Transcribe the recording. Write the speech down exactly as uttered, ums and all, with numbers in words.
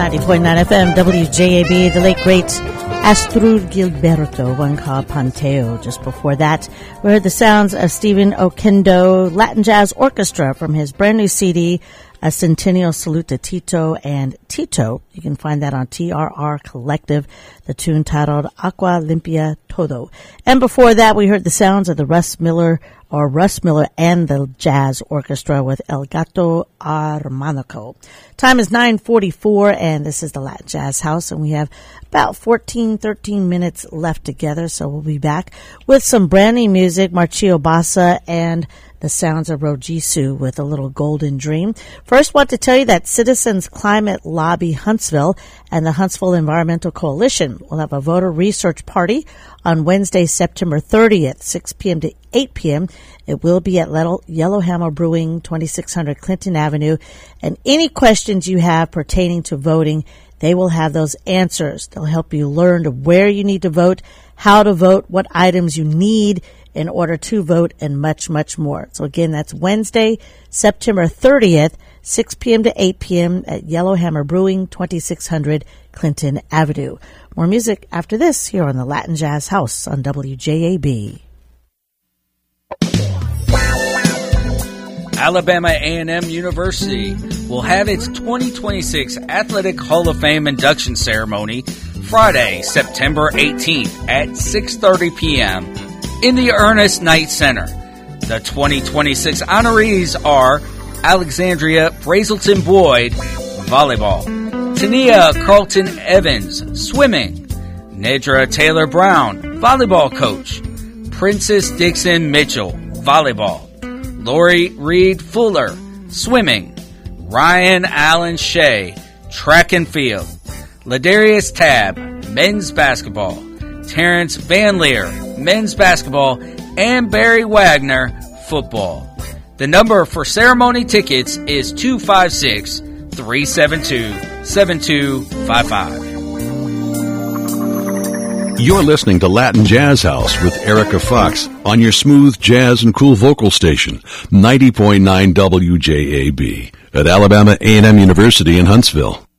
ninety point nine F M, W J A B, the late great Astrud Gilberto, one called Panteo. Just before that, we heard the sounds of Stephen Oquendo Latin Jazz Orchestra from his brand new C D, A Centennial Salute to Tito and Tito. You can find that on T R R Collective, the tune titled Agua Limpia Todo. And before that, we heard the sounds of the Russ Miller, or Russ Miller and the Jazz Orchestra with El Gato Armonico. Time is nine forty-four, and this is the Latin Jazz House, and we have about fourteen, thirteen minutes left together, so we'll be back with some brand new music, Marcio Bassa and the sounds of Rojisu with a little Golden Dream. First, want to tell you that Citizens Climate Lobby Huntsville and the Huntsville Environmental Coalition will have a voter research party on Wednesday, September thirtieth, six p.m. to eight p.m. It will be at Yellowhammer Brewing, twenty-six hundred Clinton Avenue. And any questions you have pertaining to voting, they will have those answers. They'll help you learn where you need to vote, how to vote, what items you need in order to vote, and much, much more. So again, that's Wednesday, September thirtieth, six p.m. to eight p.m. at Yellowhammer Brewing, twenty-six hundred Clinton Avenue. More music after this here on the Latin Jazz House on W J A B. Alabama A and M University will have its twenty twenty-six Athletic Hall of Fame induction ceremony Friday, September eighteenth at six thirty p.m. in the Ernest Knight Center. The twenty twenty-six honorees are Alexandria Brazelton Boyd, volleyball; Tania Carlton Evans, swimming; Nedra Taylor Brown, volleyball coach; Princess Dixon Mitchell, volleyball; Lori Reed Fuller, swimming; Ryan Allen Shea, track and field; Ladarius Tabb, men's basketball; Terrence Van Leer, men's basketball; and Barry Wagner, football. The number for ceremony tickets is two five six, three seven two, seven two five five. You're listening to Latin Jazz House with Erica Fox on your smooth jazz and cool vocal station, ninety point nine W J A B, at Alabama A and M University in Huntsville.